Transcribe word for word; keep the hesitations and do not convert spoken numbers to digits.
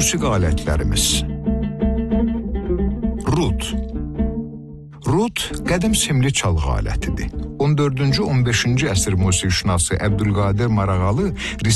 musiqi alətlərimiz. Rud. Rud qədim simli çalğı alətidir. on dördüncü on beşinci əsr musiqişünası Əbdülqadir Marağalı